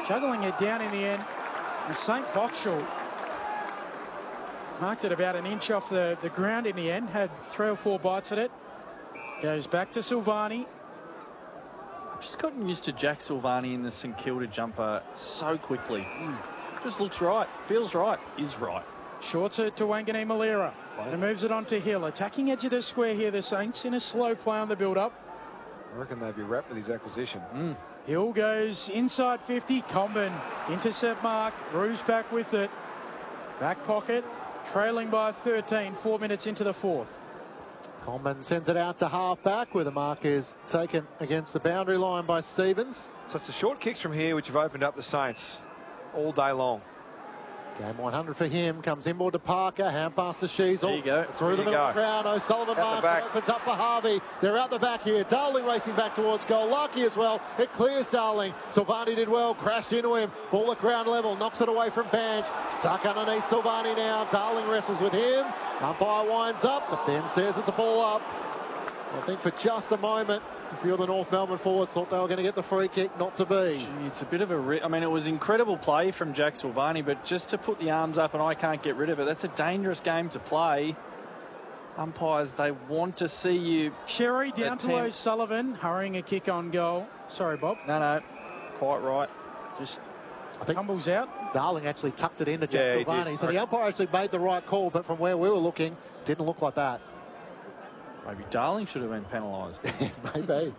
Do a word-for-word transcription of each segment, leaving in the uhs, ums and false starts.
juggling it down in the end. And Saint Boxall marked it about an inch off the, the ground in the end, had three or four bites at it. Goes back to Silvagni. Just gotten used to Jack Silvagni in the St Kilda jumper so quickly. Mm. Just looks right, feels right, is right. Shorts it to Wanganeen Malira. And moves it on to Hill. Attacking edge of the square here, the Saints, in a slow play on the build-up. I reckon they'd be wrapped with his acquisition. Mm. Hill goes inside fifty. Comben, intercept mark. Roos back with it. Back pocket, trailing by thirteen, four minutes into the fourth. Comben sends it out to half-back, where the mark is taken against the boundary line by Stevens. So it's the short kicks from here which have opened up the Saints all day long. Game one hundred for him. Comes inboard to Parker. Hand pass to Sheasel. There you go. Through there the you middle go. of the crowd. O'Sullivan Out the marks. back. Opens up for Harvey. They're out the back here. Darling racing back towards goal. Lucky as well. It clears Darling. Silvagni did well. Crashed into him. Ball at ground level. Knocks it away from Banch. Stuck underneath Silvagni now. Darling wrestles with him. Umpire winds up, but then says it's a ball up. I think for just a moment, a few of the North Melbourne forwards thought they were going to get the free kick, not to be. Gee, it's a bit of a... Ri I mean, it was incredible play from Jack Silvagni, but just to put the arms up and I can't get rid of it, that's a dangerous game to play. Umpires, they want to see you... Sherry down attempt. to O'Sullivan, hurrying a kick on goal. Sorry, Bob. No, no, quite right. Just I think tumbles out. Darling actually tucked it into Jack Yeah, he Silvagni. did. So the umpire actually made the right call, but from where we were looking, didn't look like that. Maybe Darling should have been penalised. Maybe.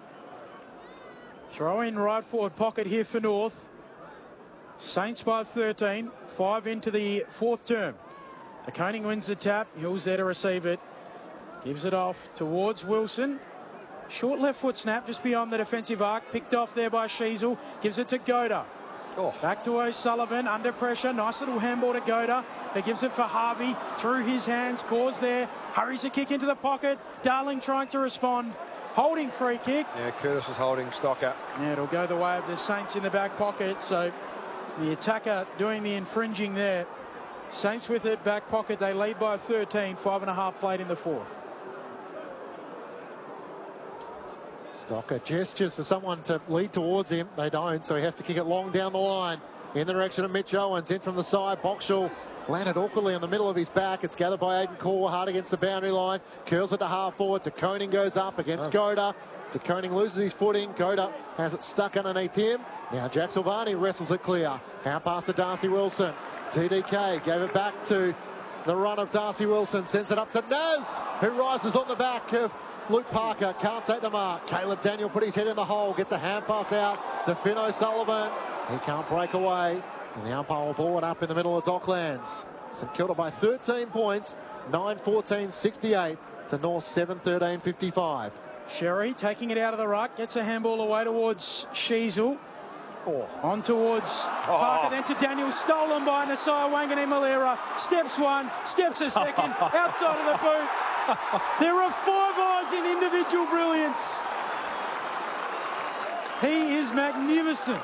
Throw in right forward pocket here for North. Saints by thirteen. Five into the fourth term. The Koning wins the tap. Hill's there to receive it. Gives it off towards Wilson. Short left foot snap just beyond the defensive arc. Picked off there by Sheasel. Gives it to Goda. Oh. Back to O'Sullivan, under pressure. Nice little handball to Goda. He gives it for Harvey. Through his hands. Cause there. Hurries a kick into the pocket. Darling trying to respond. Holding free kick. Yeah, Curtis was holding Stocker. Yeah, it'll go the way of the Saints in the back pocket. So the attacker doing the infringing there. Saints with it, back pocket. They lead by thirteen. Five and a half played in the fourth. Stocker gestures for someone to lead towards him. They don't, so he has to kick it long down the line in the direction of Mitch Owens. In from the side, Boxall landed awkwardly on the middle of his back. It's gathered by Aiden Core, hard against the boundary line. Curls it to half forward. De Koning goes up against Oh. Goda. De Koning loses his footing. Goda has it stuck underneath him. Now Jack Silvagni wrestles it clear. Out past to Darcy Wilson. T D K gave it back to the run of Darcy Wilson. Sends it up to Naz, who rises on the back of Luke Parker. Can't take the mark. Caleb Daniel put his head in the hole. Gets a hand pass out to Finn O'Sullivan. He can't break away. And the umpire will ball it up in the middle of Docklands. St Kilda by thirteen points. nine fourteen sixty-eight to North seven thirteen fifty-five. Sherry taking it out of the ruck. Gets a handball away towards Sheasel. Oh. On towards Parker, then to Daniel. Stolen by Nasiah Wanganeen Malira. Steps one, steps a second, outside of the boot. There are five eyes in individual brilliance. He is magnificent.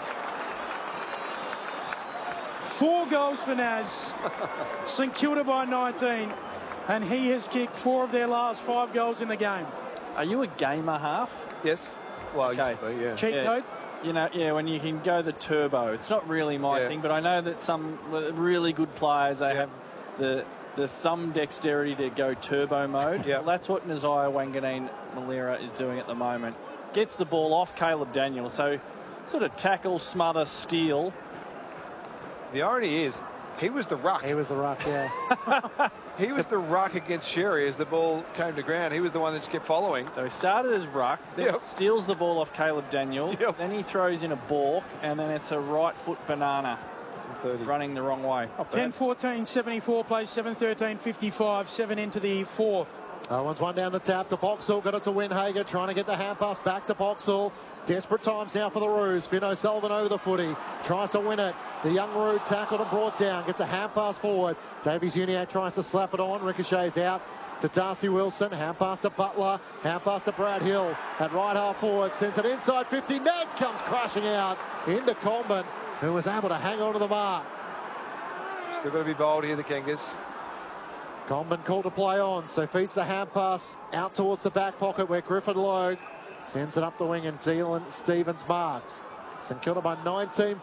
Four goals for Naz. St Kilda by nineteen. And he has kicked four of their last five goals in the game. Are you a gamer half? Yes. Well, Okay. used to be, yeah. Cheat Yeah. code. You know, yeah, when you can go the turbo. It's not really my Yeah. thing, but I know that some really good players, they Yeah. have the the thumb dexterity to go turbo mode. Yeah. Well, that's what Nasiah Wanganeen Malira is doing at the moment. Gets the ball off Caleb Daniel, so sort of tackle, smother, steal. The irony is, he was the ruck. He was the ruck, yeah. He was the ruck against Sherry as the ball came to ground. He was the one that just kept following. So he started as ruck, then Yep. steals the ball off Caleb Daniel, Yep. then he throws in a balk, and then it's a right foot banana thirty. running the wrong way. Not bad. ten fourteen seventy-four plays, seven thirteen fifty-five, seven into the fourth. Owens one down the tap to Boxall. Got it to Windhager. Trying to get the hand pass back to Boxall. Desperate times now for the Roos. Finn O'Sullivan over the footy. Tries to win it. The young Roo tackled and brought down. Gets a hand pass forward. Davies Uniac tries to slap it on. Ricochets out to Darcy Wilson. Hand pass to Butler. Hand pass to Brad Hill. At right half forward. Sends it inside fifty. Naz comes crashing out into Comben, who was able to hang on to the mark. Still got to be bold here, the Kangas. Comben called to play on, so feeds the hand pass out towards the back pocket where Griffin Logue sends it up the wing and Dylan Stevens marks. St Kilda by nineteen.